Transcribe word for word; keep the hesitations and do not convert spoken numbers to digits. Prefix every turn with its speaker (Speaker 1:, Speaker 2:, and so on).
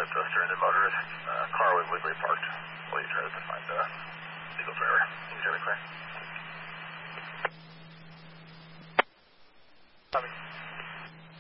Speaker 1: with uh, stranded motorist. Uh, car was legally parked while you tried to find the uh, legal driver. Can you hear me clear? Coming.